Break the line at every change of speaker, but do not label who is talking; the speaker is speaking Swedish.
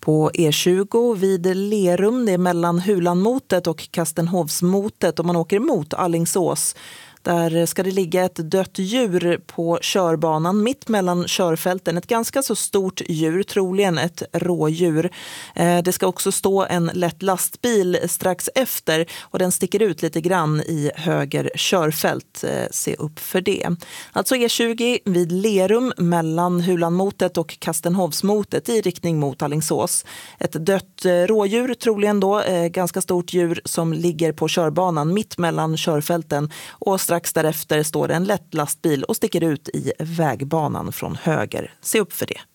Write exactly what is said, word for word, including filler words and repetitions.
På E tjugo vid Lerum, det är mellan Hulanmotet och Kastenhovsmotet om man åker mot Alingsås. Där ska det ligga ett dött djur på körbanan mitt mellan körfälten. Ett ganska så stort djur, troligen ett rådjur. Det ska också stå en lätt lastbil strax efter och den sticker ut lite grann i höger körfält. Se upp för det. Alltså E tjugo vid Lerum mellan Hulanmotet och Kastenhovsmotet i riktning mot Alingsås. Ett dött rådjur, troligen då, ganska stort djur som ligger på körbanan mitt mellan körfälten och strax därefter står det en lätt lastbil och sticker ut i vägbanan från höger. Se upp för det.